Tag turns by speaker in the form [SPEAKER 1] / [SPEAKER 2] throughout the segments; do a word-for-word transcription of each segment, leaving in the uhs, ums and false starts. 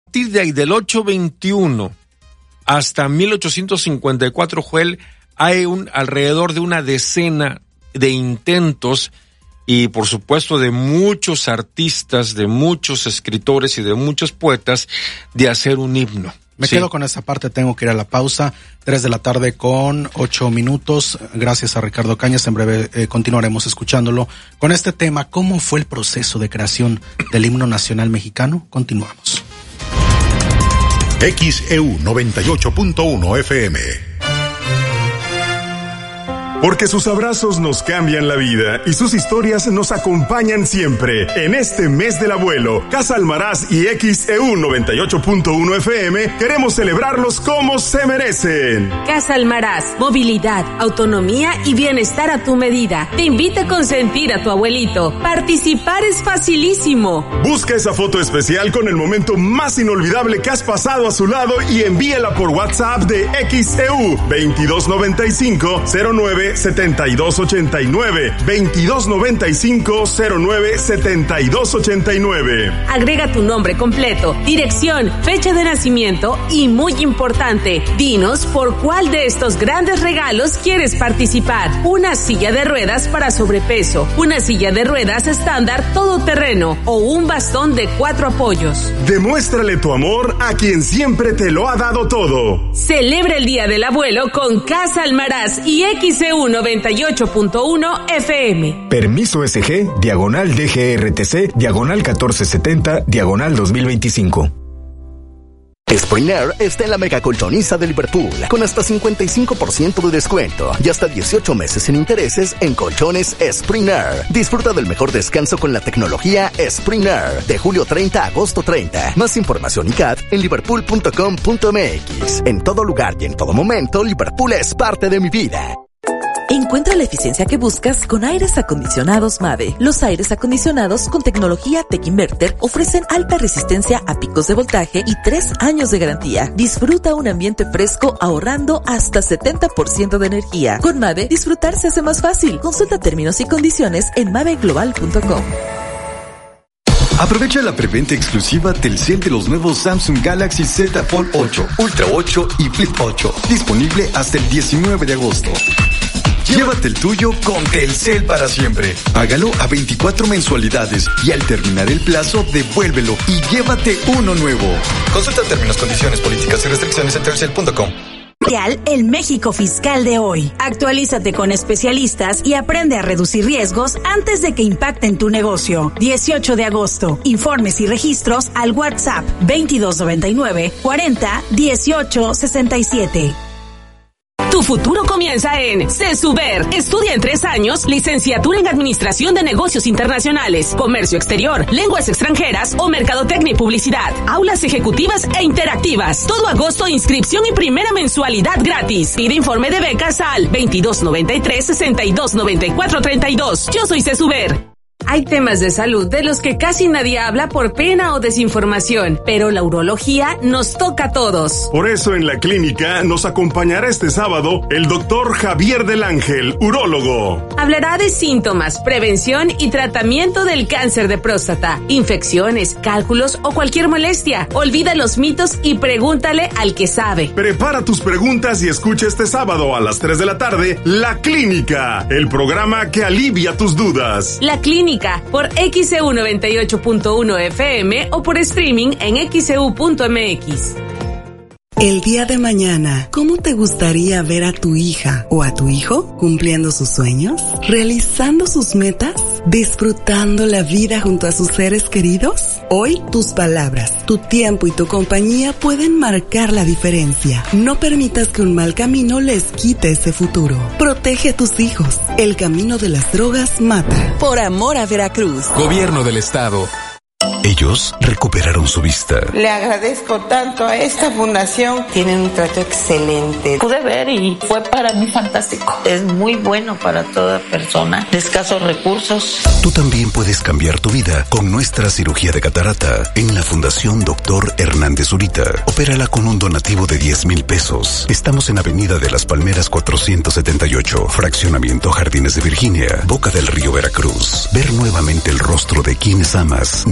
[SPEAKER 1] partir de ahí, del ochocientos veintiuno hasta mil ochocientos cincuenta y cuatro, Joel, hay un, alrededor de una decena de intentos y, por supuesto, de muchos artistas, de muchos escritores y de muchos poetas de hacer un himno.
[SPEAKER 2] Me sí. quedo con esta parte, tengo que ir a la pausa. Tres de la tarde con ocho minutos. Gracias a Ricardo Cañas. En breve eh, continuaremos escuchándolo con este tema. ¿Cómo fue el proceso de creación del himno nacional mexicano? Continuamos.
[SPEAKER 3] X E U noventa y ocho punto uno F M.
[SPEAKER 4] Porque sus abrazos nos cambian la vida y sus historias nos acompañan siempre. En este mes del abuelo, Casa Almaraz y X E U noventa y ocho punto uno F M queremos celebrarlos como se merecen.
[SPEAKER 5] Casa Almaraz, movilidad, autonomía y bienestar a tu medida. Te invita a consentir a tu abuelito. Participar es facilísimo.
[SPEAKER 4] Busca esa foto especial con el momento más inolvidable que has pasado a su lado y envíala por WhatsApp de X E U veintidós noventa y cinco cero nueve setenta y dos ochenta y nueve, veintidós noventa y cinco cero nueve setenta y dos ochenta y nueve.
[SPEAKER 5] Agrega tu nombre completo, dirección, fecha de nacimiento y, muy importante, dinos por cuál de estos grandes regalos quieres participar. Una silla de ruedas para sobrepeso, una silla de ruedas estándar todoterreno o un bastón de cuatro apoyos.
[SPEAKER 4] Demuéstrale tu amor a quien siempre te lo ha dado todo.
[SPEAKER 5] Celebra el Día del Abuelo con Casa Almaraz y X E U noventa y ocho punto uno F M.
[SPEAKER 6] Permiso S G, diagonal D G R T C, diagonal catorce setenta, diagonal dos mil veinticinco.
[SPEAKER 7] Spring Air está en la mega colchoniza de Liverpool, con hasta cincuenta y cinco por ciento de descuento y hasta dieciocho meses sin intereses en colchones Spring Air. Disfruta del mejor descanso con la tecnología Spring Air, de julio treinta a agosto treinta. Más información y C A D en liverpool punto com punto m x. En todo lugar y en todo momento, Liverpool es parte de mi vida.
[SPEAKER 8] Encuentra la eficiencia que buscas con aires acondicionados Mave. Los aires acondicionados con tecnología Tech Inverter ofrecen alta resistencia a picos de voltaje y tres años de garantía. Disfruta un ambiente fresco ahorrando hasta setenta por ciento de energía. Con Mave, disfrutar se hace más fácil. Consulta términos y condiciones en mave global punto com.
[SPEAKER 9] Aprovecha la preventa exclusiva Telcel de los nuevos Samsung Galaxy Z Fold ocho, Ultra ocho y Flip ocho. Disponible hasta el diecinueve de agosto. Llévate el tuyo con Telcel para siempre. Hágalo a veinticuatro mensualidades y al terminar el plazo, devuélvelo y llévate uno nuevo. Consulta términos, condiciones, políticas y restricciones en telcel punto com.
[SPEAKER 10] El México fiscal de hoy. Actualízate con especialistas y aprende a reducir riesgos antes de que impacten tu negocio. dieciocho de agosto. Informes y registros al WhatsApp veintidós noventa y nueve cuarenta dieciocho sesenta y siete.
[SPEAKER 5] Tu futuro comienza en CESUBER. Estudia en tres años, licenciatura en Administración de Negocios Internacionales, Comercio Exterior, Lenguas Extranjeras o Mercadotecnia y Publicidad. Aulas ejecutivas e interactivas. Todo agosto, inscripción y primera mensualidad gratis. Pide informe de becas al veintidós noventa y tres sesenta y dos noventa y cuatro treinta y dos. Yo soy CESUBER. Hay temas de salud de los que casi nadie habla por pena o desinformación, pero la urología nos toca a todos.
[SPEAKER 4] Por eso en la clínica nos acompañará este sábado el doctor Javier del Ángel, urólogo.
[SPEAKER 5] Hablará de síntomas, prevención y tratamiento del cáncer de próstata, infecciones, cálculos o cualquier molestia. Olvida los mitos y pregúntale al que sabe.
[SPEAKER 4] Prepara tus preguntas y escucha este sábado a las tres de la tarde La Clínica, el programa que alivia tus dudas.
[SPEAKER 5] La Clínica por X E U noventa y ocho punto uno F M o por streaming en x e u punto m x.
[SPEAKER 11] El día de mañana, ¿cómo te gustaría ver a tu hija o a tu hijo cumpliendo sus sueños, realizando sus metas, disfrutando la vida junto a sus seres queridos? Hoy, tus palabras, tu tiempo y tu compañía pueden marcar la diferencia. No permitas que un mal camino les quite ese futuro. Protege a tus hijos. El camino de las drogas mata.
[SPEAKER 8] Por amor a Veracruz.
[SPEAKER 12] Gobierno del Estado.
[SPEAKER 3] Ellos recuperaron su vista.
[SPEAKER 13] Le agradezco tanto a esta fundación. Tienen un trato excelente.
[SPEAKER 14] Pude ver y fue para mí fantástico. Es muy bueno para toda persona de escasos recursos.
[SPEAKER 3] Tú también puedes cambiar tu vida con nuestra cirugía de catarata en la Fundación Doctor Hernández Zurita. Opérala con un donativo de diez mil pesos. Estamos en Avenida de las Palmeras cuatrocientos setenta y ocho, Fraccionamiento Jardines de Virginia, Boca del Río, Veracruz. Ver nuevamente el rostro de quienes amas no tiene precio.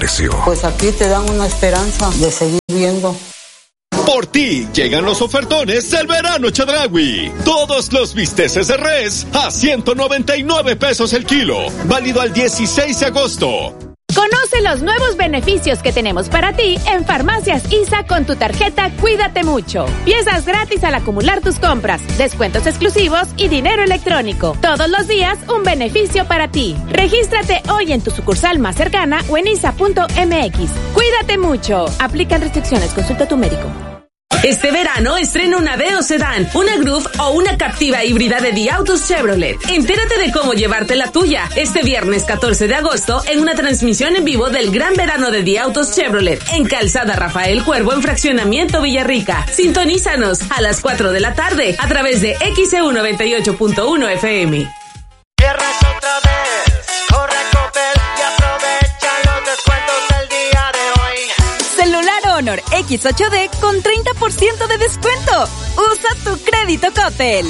[SPEAKER 3] precio.
[SPEAKER 13] Pues aquí te dan una esperanza de seguir viendo.
[SPEAKER 12] Por ti llegan los ofertones del verano Chedraui. Todos los bisteces de res a ciento noventa y nueve pesos el kilo. Válido al dieciséis de agosto.
[SPEAKER 15] Conoce los nuevos beneficios que tenemos para ti en Farmacias I S A con tu tarjeta Cuídate Mucho. Piezas gratis al acumular tus compras, descuentos exclusivos y dinero electrónico. Todos los días un beneficio para ti. Regístrate hoy en tu sucursal más cercana o en isa punto eme equis. Cuídate Mucho. Aplican restricciones. Consulta a tu médico.
[SPEAKER 5] Este verano estrena una Aveo Sedán, una Groove o una Captiva híbrida de Diautos Chevrolet. Entérate de cómo llevarte la tuya este viernes catorce de agosto en una transmisión en vivo del Gran Verano de Diautos Chevrolet en Calzada Rafael Cuervo en Fraccionamiento Villarrica. Sintonízanos a las cuatro de la tarde a través de X E U noventa y ocho punto uno F M.
[SPEAKER 16] Viernes otra vez, corre a Coppel y aprovecha los descuentos del día de hoy.
[SPEAKER 17] Celular Honor equis ocho de con treinta por ciento de descuento. Usa tu crédito Coppel.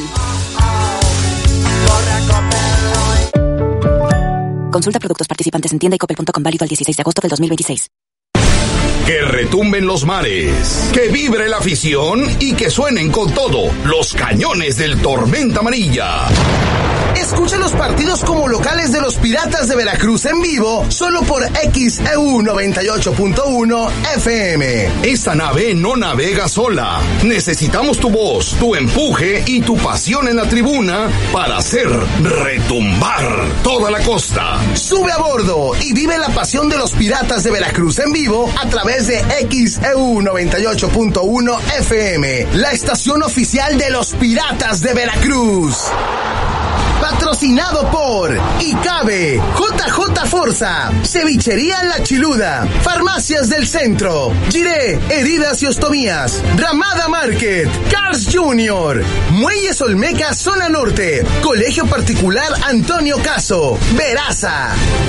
[SPEAKER 18] Consulta productos participantes en tienda y coppel punto com, válido al dieciséis de agosto del dos mil veintiséis.
[SPEAKER 19] Que retumben los mares, que vibre la afición y que suenen con todo los cañones del Tormenta Amarilla.
[SPEAKER 20] Escucha los partidos como locales de los Piratas de Veracruz en vivo, solo por X E U noventa y ocho punto uno F M.
[SPEAKER 19] Esta nave no navega sola. Necesitamos tu voz, tu empuje y tu pasión en la tribuna para hacer retumbar toda la costa.
[SPEAKER 20] Sube a bordo y vive la pasión de los Piratas de Veracruz en vivo a través de X E U noventa y ocho punto uno F M, la estación oficial de los Piratas de Veracruz. Patrocinado por Icabe, J J Forza, Cevichería La Chiluda, Farmacias del Centro, Giré, Heridas y Ostomías, Ramada Market, Cars junior, Muelles Olmeca Zona Norte, Colegio Particular Antonio Caso, Veraza.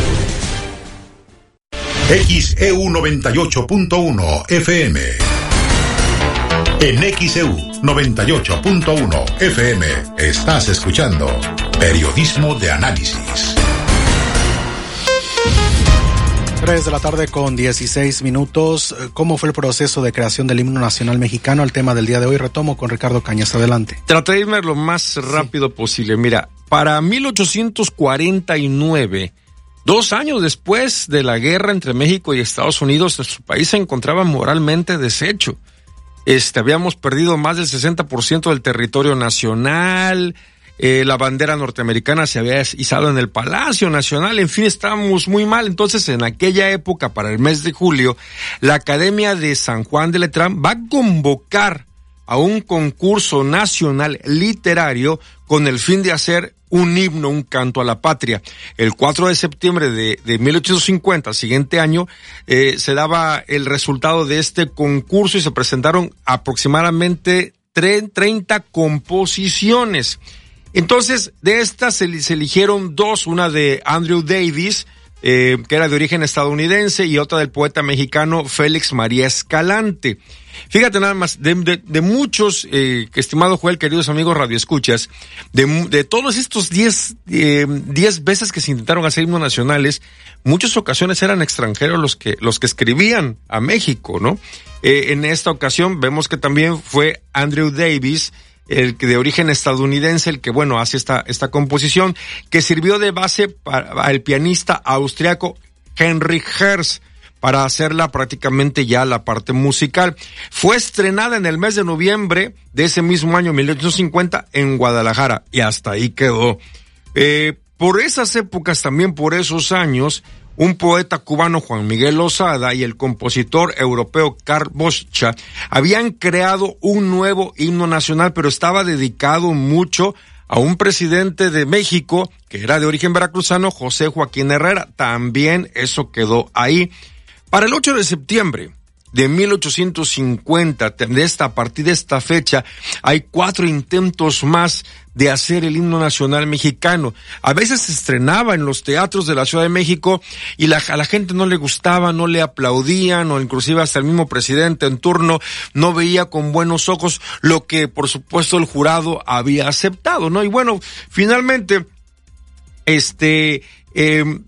[SPEAKER 21] X E U noventa y ocho punto uno F M. En X E U noventa y ocho punto uno F M estás escuchando Periodismo de Análisis.
[SPEAKER 2] tres de la tarde con dieciséis minutos. ¿Cómo fue el proceso de creación del himno nacional mexicano? El tema del día de hoy retomo con Ricardo Cañas. Adelante.
[SPEAKER 1] Traté de irme lo más rápido sí. posible. Mira, para mil ochocientos cuarenta y nueve, dos años después de la guerra entre México y Estados Unidos, nuestro país se encontraba moralmente deshecho. Este, habíamos perdido más del sesenta por ciento del territorio nacional, eh, la bandera norteamericana se había izado en el Palacio Nacional, en fin, estábamos muy mal. Entonces, en aquella época, para el mes de julio, la Academia de San Juan de Letrán va a convocar a un concurso nacional literario con el fin de hacer un himno, un canto a la patria. El cuatro de septiembre de, de mil ochocientos cincuenta, siguiente año, eh, se daba el resultado de este concurso y se presentaron aproximadamente treinta composiciones. Entonces, de estas se, se eligieron dos, una de Andrew Davis, eh, que era de origen estadounidense, y otra del poeta mexicano Félix María Escalante. Fíjate nada más, de, de, de muchos, eh, estimado Joel, queridos amigos radioescuchas, de, de todos estos diez, eh, diez veces que se intentaron hacer himnos nacionales, muchas ocasiones eran extranjeros los que, los que escribían a México, ¿no? Eh, en esta ocasión vemos que también fue Andrew Davis, el que de origen estadounidense, el que, bueno, hace esta, esta composición, que sirvió de base para el pianista austriaco Heinrich Herz, para hacerla prácticamente ya la parte musical. Fue estrenada en el mes de noviembre de ese mismo año, mil ochocientos cincuenta, en Guadalajara, y hasta ahí quedó. Eh, por esas épocas, también por esos años, un poeta cubano, Juan Miguel Lozada, y el compositor europeo Karl Boscha habían creado un nuevo himno nacional, pero estaba dedicado mucho a un presidente de México, que era de origen veracruzano, José Joaquín Herrera. También eso quedó ahí. Para el ocho de septiembre de mil ochocientos cincuenta, de esta, a partir de esta fecha, hay cuatro intentos más de hacer el himno nacional mexicano. A veces se estrenaba en los teatros de la Ciudad de México y la, a la gente no le gustaba, no le aplaudían, o inclusive hasta el mismo presidente en turno no veía con buenos ojos lo que, por supuesto, el jurado había aceptado, ¿no? Y bueno, finalmente, este... Eh,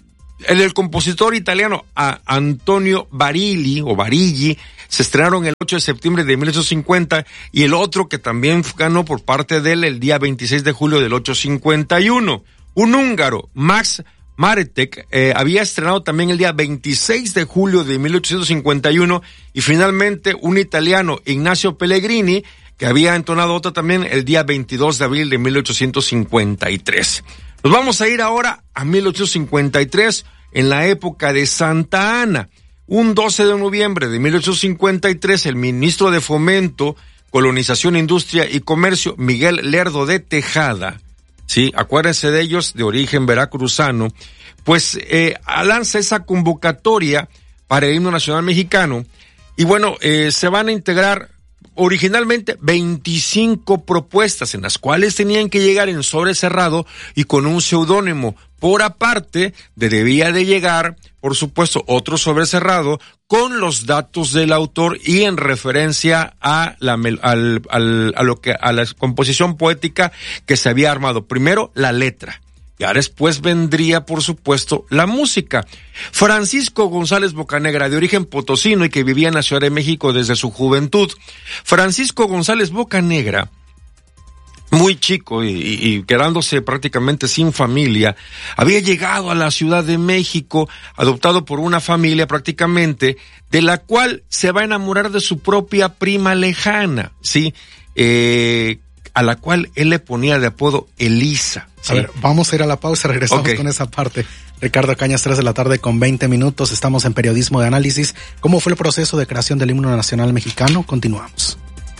[SPEAKER 1] el del compositor italiano a Antonio Barilli o Barilli se estrenaron el ocho de septiembre de mil ochocientos cincuenta y el otro que también ganó por parte de él el día veintiséis de julio del ochocientos cincuenta y uno. Un húngaro, Max Maretek, eh, había estrenado también el día veintiséis de julio de mil ochocientos cincuenta y uno y finalmente un italiano, Ignacio Pellegrini, que había entonado otra también el día veintidós de abril de mil ochocientos cincuenta y tres. Nos vamos a ir ahora a mil ochocientos cincuenta y tres, en la época de Santa Ana. Un doce de noviembre de mil ochocientos cincuenta y tres, el ministro de Fomento, Colonización, Industria y Comercio, Miguel Lerdo de Tejada, sí, acuérdense de ellos, de origen veracruzano, pues eh, lanza esa convocatoria para el himno nacional mexicano y bueno, eh, se van a integrar originalmente veinticinco propuestas en las cuales tenían que llegar en sobre cerrado y con un seudónimo. Por aparte, de debía de llegar, por supuesto, otro sobre cerrado con los datos del autor y en referencia a la al, al, a lo que a la composición poética que se había armado. Primero la letra. Ya después vendría, por supuesto, la música. Francisco González Bocanegra, de origen potosino y que vivía en la Ciudad de México desde su juventud. Francisco González Bocanegra, muy chico y, y, y quedándose prácticamente sin familia, había llegado a la Ciudad de México, adoptado por una familia prácticamente, de la cual se va a enamorar de su propia prima lejana, ¿sí? Eh... a la cual él le ponía de apodo Elisa. ¿Sí?
[SPEAKER 2] A ver, vamos a ir a la pausa, regresamos
[SPEAKER 1] okay.
[SPEAKER 2] con esa parte. Ricardo Cañas, tres de la tarde con veinte minutos, estamos en Periodismo de Análisis. ¿Cómo fue el proceso de creación del himno nacional mexicano? Continuamos.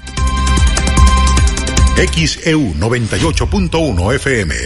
[SPEAKER 21] X E U noventa y ocho punto uno F M.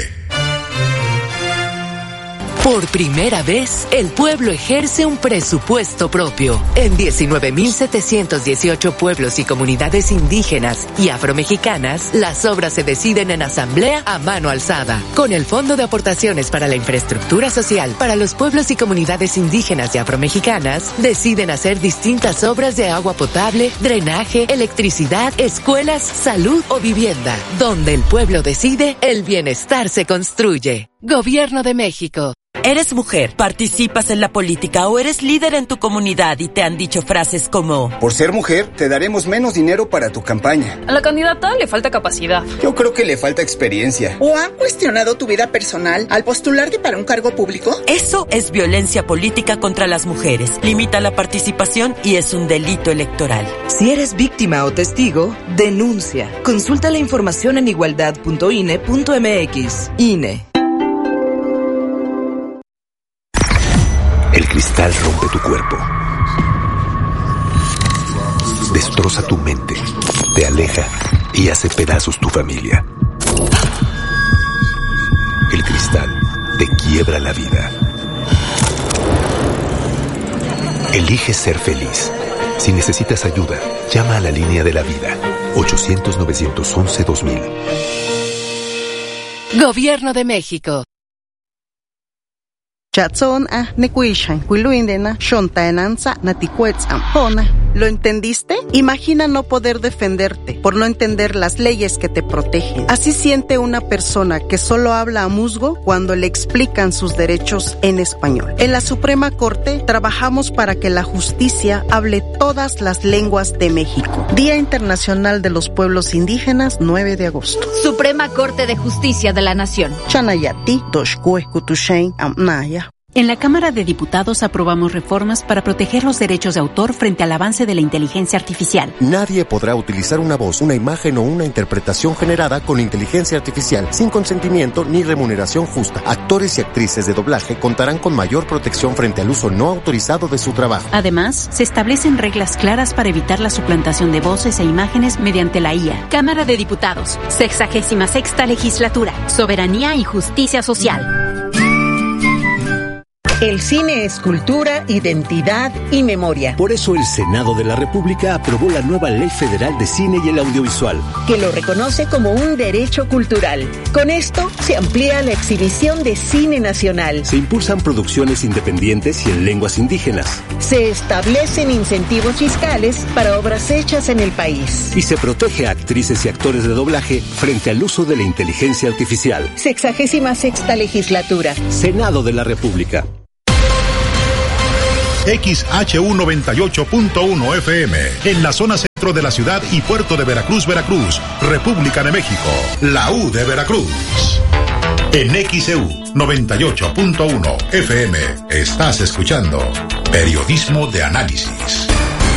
[SPEAKER 6] Por primera vez, el pueblo ejerce un presupuesto propio. En diecinueve mil setecientos dieciocho pueblos y comunidades indígenas y afromexicanas, las obras se deciden en asamblea a mano alzada. Con el Fondo de Aportaciones para la Infraestructura Social para los pueblos y comunidades indígenas y afromexicanas, deciden hacer distintas obras de agua potable, drenaje, electricidad, escuelas, salud o vivienda. Donde el pueblo decide, el bienestar se construye. Gobierno de México.
[SPEAKER 22] Eres mujer, participas en la política o eres líder en tu comunidad y te han dicho frases como:
[SPEAKER 23] por ser mujer, te daremos menos dinero para tu campaña.
[SPEAKER 24] A la candidata le falta capacidad.
[SPEAKER 23] Yo creo que le falta experiencia.
[SPEAKER 25] ¿O han cuestionado tu vida personal al postularte para un cargo público?
[SPEAKER 22] Eso es violencia política contra las mujeres. Limita la participación y es un delito electoral.
[SPEAKER 26] Si eres víctima o testigo, denuncia. Consulta la información en igualdad punto I N E punto M X. I N E.
[SPEAKER 3] El cristal rompe tu cuerpo, destroza tu mente, te aleja y hace pedazos tu familia. El cristal te quiebra la vida. Elige ser feliz. Si necesitas ayuda, llama a la línea de la vida. ochocientos, novecientos once, dos mil.
[SPEAKER 6] Gobierno de México.
[SPEAKER 27] Chatson a nekuishan kuiluindena shontaenanza natikuetzam hona. ¿Lo entendiste? Imagina no poder defenderte por no entender las leyes que te protegen. Así siente una persona que solo habla a musgo cuando le explican sus derechos en español. En la Suprema Corte trabajamos para que la justicia hable todas las lenguas de México. Día Internacional de los Pueblos Indígenas, nueve de agosto.
[SPEAKER 28] Suprema Corte de Justicia de la Nación.
[SPEAKER 27] Chanayati doshkue kutushen amnaya.
[SPEAKER 29] En la Cámara de Diputados aprobamos reformas para proteger los derechos de autor frente al avance de la inteligencia artificial.
[SPEAKER 30] Nadie podrá utilizar una voz, una imagen o una interpretación generada con inteligencia artificial sin consentimiento ni remuneración justa. Actores y actrices de doblaje contarán con mayor protección frente al uso no autorizado de su trabajo.
[SPEAKER 29] Además, se establecen reglas claras para evitar la suplantación de voces e imágenes mediante la I A.
[SPEAKER 28] Cámara de Diputados, sexagésima sexta legislatura, soberanía y justicia social.
[SPEAKER 31] El cine es cultura, identidad y memoria.
[SPEAKER 32] Por eso el Senado de la República aprobó la nueva Ley Federal de Cine y el Audiovisual,
[SPEAKER 31] que lo reconoce como un derecho cultural. Con esto se amplía la exhibición de cine nacional.
[SPEAKER 32] Se impulsan producciones independientes y en lenguas indígenas.
[SPEAKER 31] Se establecen incentivos fiscales para obras hechas en el país.
[SPEAKER 32] Y se protege a actrices y actores de doblaje frente al uso de la inteligencia artificial.
[SPEAKER 31] Sexagésima sexta legislatura.
[SPEAKER 32] Senado de la República.
[SPEAKER 21] X H U noventa y ocho punto uno F M, en la zona centro de la ciudad y puerto de Veracruz, Veracruz, República de México, la U de Veracruz. En X E U noventa y ocho punto uno F M estás escuchando Periodismo de Análisis.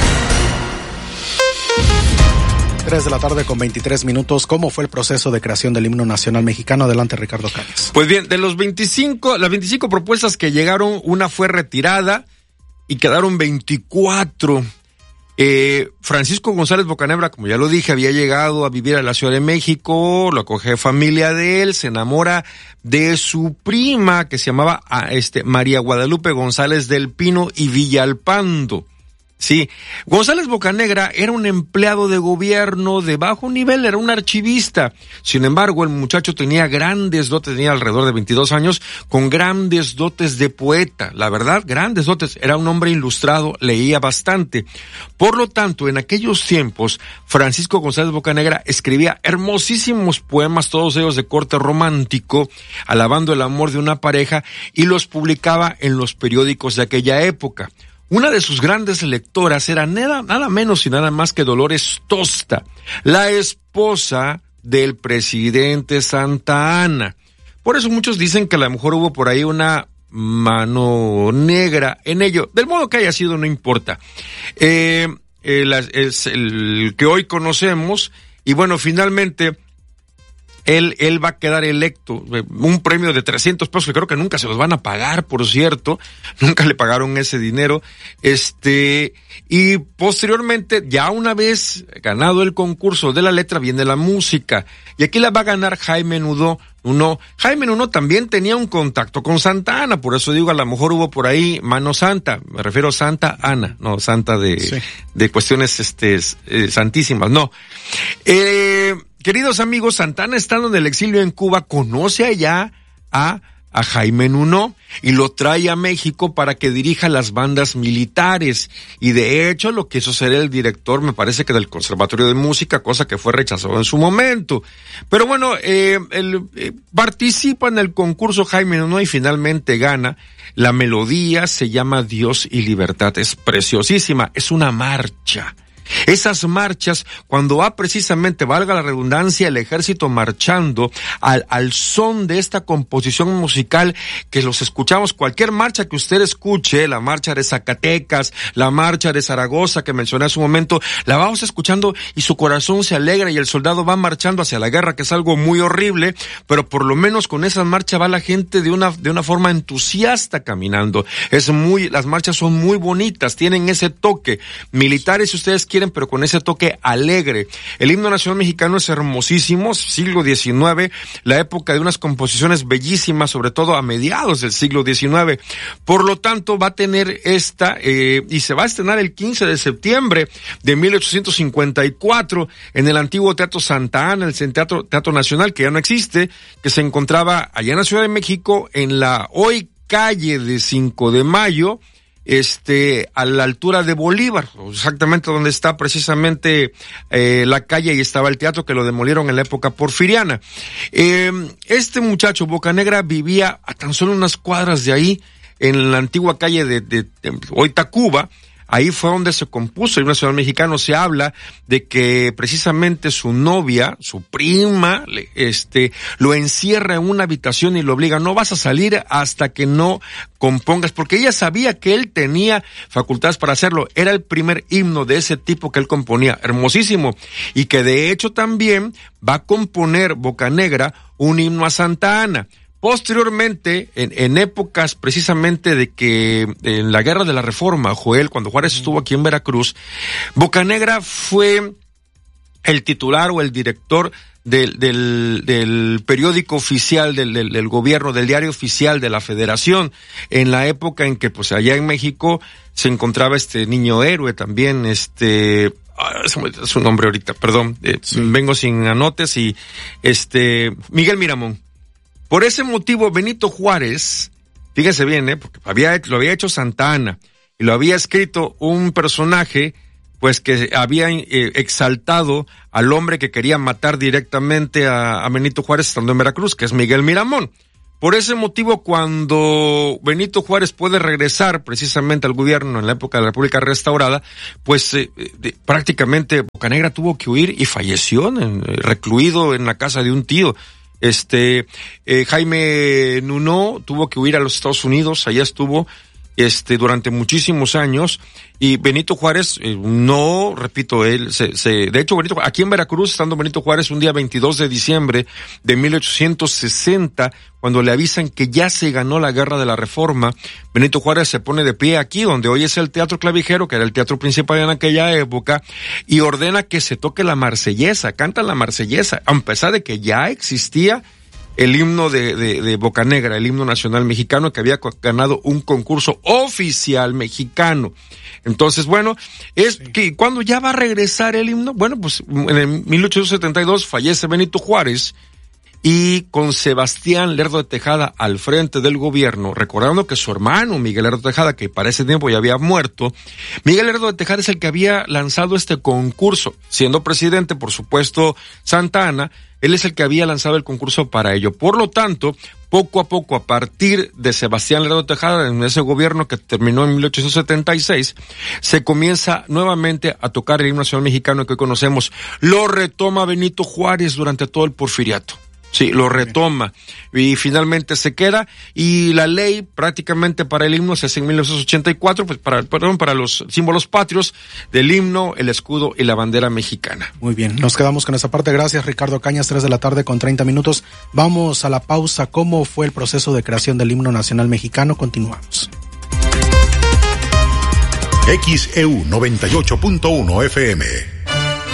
[SPEAKER 2] tres de la tarde con veintitrés minutos. ¿Cómo fue el proceso de creación del himno nacional mexicano? Adelante, Ricardo Cañas.
[SPEAKER 1] Pues bien, de los veinticinco, las veinticinco propuestas que llegaron, una fue retirada y quedaron veinticuatro. Eh, Francisco González Bocanegra, como ya lo dije, había llegado a vivir a la Ciudad de México, lo acoge familia de él, se enamora de su prima que se llamaba este, María Guadalupe González del Pino y Villalpando. Sí, González Bocanegra era un empleado de gobierno de bajo nivel, era un archivista. Sin embargo, el muchacho tenía grandes dotes, tenía alrededor de veintidós años, con grandes dotes de poeta. La verdad, grandes dotes. Era un hombre ilustrado, leía bastante. Por lo tanto, en aquellos tiempos, Francisco González Bocanegra escribía hermosísimos poemas, todos ellos de corte romántico, alabando el amor de una pareja, y los publicaba en los periódicos de aquella época. Una de sus grandes lectoras era nada, nada menos y nada más que Dolores Tosta, la esposa del presidente Santa Anna. Por eso muchos dicen que a lo mejor hubo por ahí una mano negra en ello. Del modo que haya sido, no importa. Eh, el, es el que hoy conocemos, y bueno, finalmente Él, él va a quedar electo, un premio de trescientos pesos, que creo que nunca se los van a pagar, por cierto, nunca le pagaron ese dinero, este, y posteriormente, ya una vez ganado el concurso de la letra, viene la música, y aquí la va a ganar Jaime Nuno. Uno, Jaime Nuno también tenía un contacto con Santa Anna, por eso digo, a lo mejor hubo por ahí mano santa, me refiero a Santa Ana, no santa de, sí. de cuestiones, este, eh, santísimas, no. Eh, Queridos amigos, Santa Anna, estando en el exilio en Cuba, conoce allá a, a Jaime Nuno y lo trae a México para que dirija las bandas militares. Y de hecho, lo que hizo ser el director, me parece que del Conservatorio de Música, cosa que fue rechazado en su momento. Pero bueno, eh, él eh, participa en el concurso Jaime Nuno y finalmente gana. La melodía se llama Dios y Libertad, es preciosísima, es una marcha. Esas marchas, cuando va precisamente, valga la redundancia, el ejército marchando al, al son de esta composición musical que los escuchamos, cualquier marcha que usted escuche, la marcha de Zacatecas, la marcha de Zaragoza que mencioné hace un momento, la vamos escuchando y su corazón se alegra y el soldado va marchando hacia la guerra, que es algo muy horrible, pero por lo menos con esa marcha va la gente de una, de una forma entusiasta caminando. Es muy, las marchas son muy bonitas, tienen ese toque. Militares, si ustedes quieren, pero con ese toque alegre. El himno nacional mexicano es hermosísimo, siglo diecinueve, la época de unas composiciones bellísimas, sobre todo a mediados del siglo diecinueve. Por lo tanto, va a tener esta, eh, y se va a estrenar el quince de septiembre de mil ochocientos cincuenta y cuatro en el antiguo Teatro Santa Anna, el Teatro, Teatro Nacional, que ya no existe, que se encontraba allá en la Ciudad de México, en la hoy calle de cinco de mayo, este, a la altura de Bolívar, exactamente donde está precisamente eh, la calle y estaba el teatro, que lo demolieron en la época porfiriana. Eh, este muchacho Bocanegra vivía a tan solo unas cuadras de ahí, en la antigua calle de, de, de hoy Tacuba. Ahí fue donde se compuso el himno nacional mexicano. Se habla de que precisamente su novia, su prima, este, lo encierra en una habitación y lo obliga, no vas a salir hasta que no compongas, porque ella sabía que él tenía facultades para hacerlo. Era el primer himno de ese tipo que él componía, hermosísimo, y que de hecho también va a componer Bocanegra un himno a Santa Anna. Posteriormente, en, en épocas precisamente de que en la Guerra de la Reforma, Joel, cuando Juárez estuvo aquí en Veracruz, Bocanegra fue el titular o el director del, del, del periódico oficial del, del, del gobierno, del diario oficial de la Federación, en la época en que pues allá en México se encontraba este niño héroe también, este... es su nombre ahorita, perdón, eh, sí. vengo sin anotes, y este Miguel Miramón. Por ese motivo, Benito Juárez, fíjense bien, ¿eh? porque había, lo había hecho Santa Anna, y lo había escrito un personaje, pues que había eh, exaltado al hombre que quería matar directamente a, a Benito Juárez estando en Veracruz, que es Miguel Miramón. por ese motivo, cuando Benito Juárez puede regresar precisamente al gobierno en la época de la República Restaurada, pues eh, de, prácticamente Bocanegra tuvo que huir y falleció en, recluido en la casa de un tío. Este, eh, Jaime Nuno tuvo que huir a los Estados Unidos, allá estuvo este durante muchísimos años, y Benito Juárez eh, no, repito, él se, se, de hecho Benito, aquí en Veracruz, estando Benito Juárez un día veintidós de diciembre de mil ochocientos sesenta, cuando le avisan que ya se ganó la guerra de la Reforma, Benito Juárez se pone de pie aquí, donde hoy es el Teatro Clavijero, que era el teatro principal en aquella época, y ordena que se toque la Marsellesa, canta la Marsellesa, a pesar de que ya existía el himno de, de, de Bocanegra, el himno nacional mexicano, que había ganado un concurso oficial mexicano. Entonces, bueno, es sí. que cuando ya va a regresar el himno, bueno, pues en el mil ochocientos setenta y dos fallece Benito Juárez, y con Sebastián Lerdo de Tejada al frente del gobierno, recordando que su hermano Miguel Lerdo de Tejada, que para ese tiempo ya había muerto, Miguel Lerdo de Tejada es el que había lanzado este concurso, siendo presidente, por supuesto, Santa Anna, él es el que había lanzado el concurso para ello. Por lo tanto, poco a poco, a partir de Sebastián Lerdo de Tejada, en ese gobierno que terminó en mil ochocientos setenta y seis, se comienza nuevamente a tocar el himno nacional mexicano que hoy conocemos. Lo retoma Benito Juárez durante todo el porfiriato. Sí, lo retoma y finalmente se queda, y la ley prácticamente para el himno se hace en mil novecientos ochenta y cuatro, pues para, perdón, para los símbolos patrios del himno, el escudo y la bandera mexicana.
[SPEAKER 2] Muy bien, nos quedamos con esa parte. Gracias, Ricardo Cañas, tres de la tarde con treinta minutos. Vamos a la pausa. ¿Cómo fue el proceso de creación del himno nacional mexicano? Continuamos.
[SPEAKER 21] X E U noventa y ocho punto uno F M